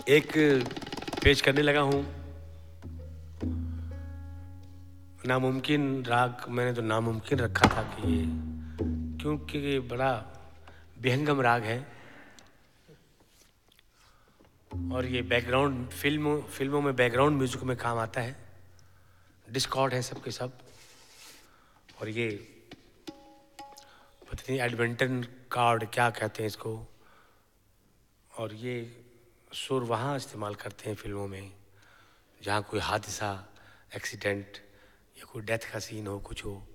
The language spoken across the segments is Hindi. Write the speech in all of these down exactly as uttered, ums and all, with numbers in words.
एक पेश करने लगा हूँ नामुमकिन राग। मैंने तो नामुमकिन रखा था कि ये, क्योंकि ये बड़ा विहंगम राग है और ये बैकग्राउंड फिल्मों फिल्मों में बैकग्राउंड म्यूजिक में काम आता है। डिस्कॉर्ड है सबके सब। और ये पता नहीं एडवेंटन कार्ड क्या कहते हैं इसको। और ये सुर वहाँ इस्तेमाल करते हैं फिल्मों में जहाँ कोई हादसा, एक्सीडेंट या कोई डेथ का सीन हो, कुछ हो।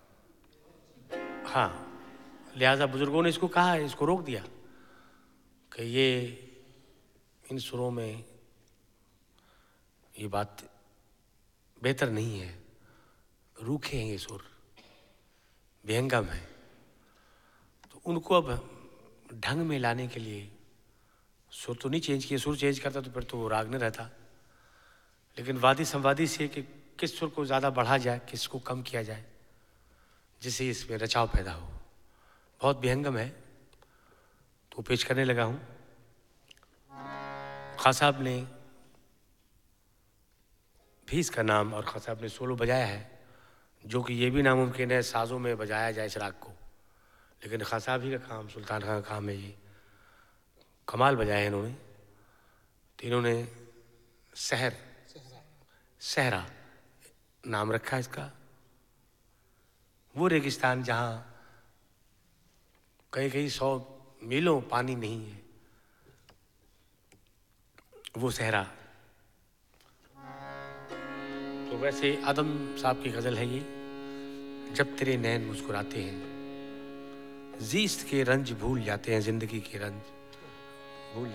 हाँ, लिहाजा बुजुर्गों ने इसको कहा है, इसको रोक दिया कि ये इन सुरों में ये बात बेहतर नहीं है, रूखे हैं ये सुर, विहंगम है। तो उनको अब ढंग में लाने के लिए सुर तो नहीं चेंज किए। सुर चेंज करता तो फिर तो वो राग नहीं रहता, लेकिन वादी संवादी से कि किस सुर को ज़्यादा बढ़ा जाए, किसको कम किया जाए, जिससे इसमें रचाव पैदा हो। बहुत विहंगम है तो पेश करने लगा हूँ। खां साहब ने भी इसका नाम और खां साहब ने सोलो बजाया है, जो कि ये भी नामुमकिन है साजों में बजाया जाए इस राग को, लेकिन खां साहब ही का काम, सुल्तान खां का काम है। ये कमाल बजाया है इन्होंने। तो इन्होंने सहर सहरा नाम रखा इसका। वो रेगिस्तान जहाँ कई कई सौ मीलों पानी नहीं है, वो सहरा। तो वैसे आदम साहब की गजल है ये, जब तेरे नैन मुस्कुराते हैं, जीस्त के रंज भूल जाते हैं, जिंदगी के रंज।